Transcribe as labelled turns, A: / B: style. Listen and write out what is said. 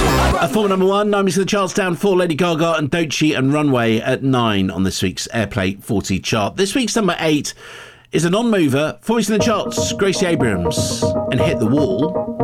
A: Former number 1, 9 weeks in the charts, down 4, Lady Gaga and Doechii and Runway at 9 on this week's Airplay 40 chart. This week's number 8 is a non-mover, 4 weeks in the charts, Gracie Abrams and Hit the Wall.